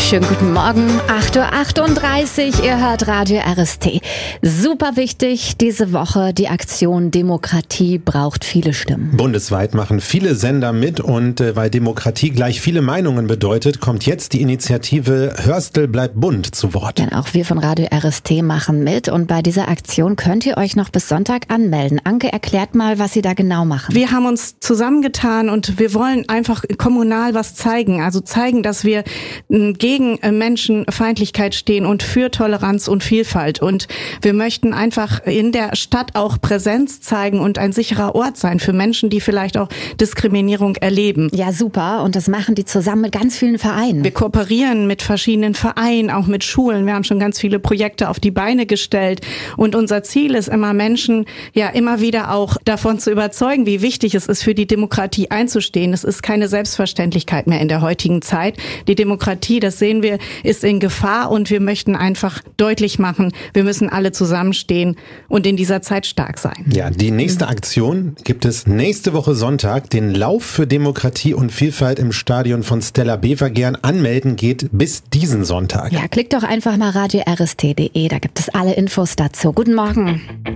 Schönen guten Morgen, 8:38 Uhr, ihr hört Radio RST. Super wichtig diese Woche, die Aktion Demokratie braucht viele Stimmen. Bundesweit machen viele Sender mit und weil Demokratie gleich viele Meinungen bedeutet, kommt jetzt die Initiative Hörstel bleibt bunt zu Wort. Denn auch wir von Radio RST machen mit und bei dieser Aktion könnt ihr euch noch bis Sonntag anmelden. Anke, erklärt mal, was Sie da genau machen. Wir haben uns zusammengetan und wir wollen einfach kommunal was zeigen. Also zeigen, dass wir gegen Menschenfeindlichkeit stehen und für Toleranz und Vielfalt. Und wir möchten einfach in der Stadt auch Präsenz zeigen und ein sicherer Ort sein für Menschen, die vielleicht auch Diskriminierung erleben. Ja, super. Und das machen die zusammen mit ganz vielen Vereinen. Wir kooperieren mit verschiedenen Vereinen, auch mit Schulen. Wir haben schon ganz viele Projekte auf die Beine gestellt. Und unser Ziel ist immer, Menschen ja immer wieder auch davon zu überzeugen, wie wichtig es ist, für die Demokratie einzustehen. Es ist keine Selbstverständlichkeit mehr in der heutigen Zeit. Die Demokratie, das sehen wir, ist in Gefahr und wir möchten einfach deutlich machen, wir müssen alle zusammenstehen und in dieser Zeit stark sein. Ja, die nächste Aktion gibt es nächste Woche Sonntag, den Lauf für Demokratie und Vielfalt im Stadion von Stella Bevergern. Anmelden geht bis diesen Sonntag. Ja, klickt doch einfach mal radio-rst.de, da gibt es alle Infos dazu. Guten Morgen.